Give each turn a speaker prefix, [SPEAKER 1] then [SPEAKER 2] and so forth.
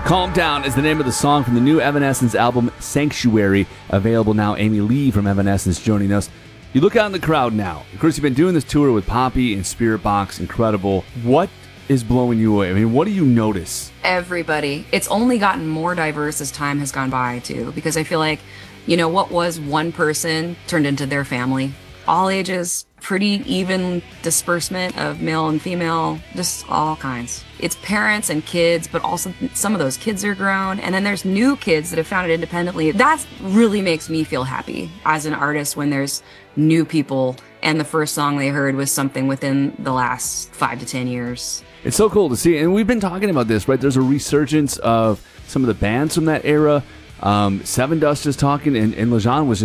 [SPEAKER 1] Calm Down is the name of the song from the new Evanescence album, Sanctuary. Available now. Amy Lee from Evanescence joining us. You look out in the crowd now. Of course, you've been doing this tour with Poppy and Spiritbox. Incredible. What is blowing you away? I mean, what do you notice?
[SPEAKER 2] Everybody. It's only gotten more diverse as time has gone by, too, because I feel like, what was one person turned into their family. All ages, pretty even disbursement of male and female, just all kinds. It's parents and kids, but also some of those kids are grown. And then there's new kids that have found it independently. That really makes me feel happy as an artist when there's new people and the first song they heard was something within the last 5 to 10 years.
[SPEAKER 1] It's so cool to see. And we've been talking about this, right? There's a resurgence of some of the bands from that era. Seven Dust is talking, and Lajon was